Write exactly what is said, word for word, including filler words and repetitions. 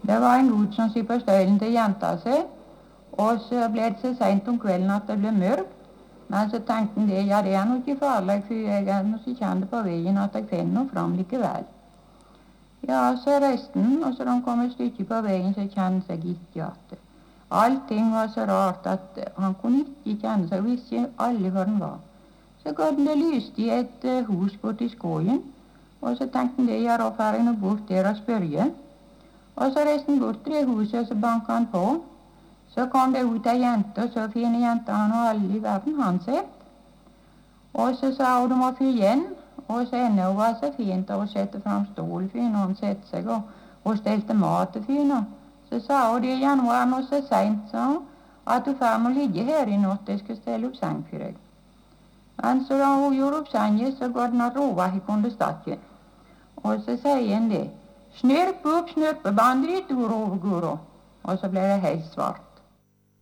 Det var en gutt som sitter på støylen til jenta si, og så ble det så sent om kvelden at det ble mørkt. Men så tenkte han det, ja det er nok ikke farlig, for jeg er nå så kjent på veien at jeg finner noe fram likevel. Ja, så reiste han, og så da han kom et stykke på veien, så kjente han seg ikke igjen. Allting var så rart at han kunne ikke kjenne seg, og visste alle hvor han var. Så ga den det lyste i et uh, hus borte i skogen, og så tenkte han det, ja da får jeg nå bort der og spørre. Og så reiste han bort til det huset, og så banket han på. Så kom det ut ei jente, og så fine jente han og alle i verden han sett. Og så sa hun du må få igjen, og så enda hun var så fint å sette fram stol for henne, og han sette seg og, og stelte mat for henne. Så sa hun det, ja nå er nå så sent, sa hun, at du får må ligge her i natt, jeg skal stelle opp seng for deg. Men så da hun gjorde opp sengen, så går den og roa i kondestakken. Og så sier han det, snørp opp snørpebandret, Guro, Guro. Og så ble det helt svart.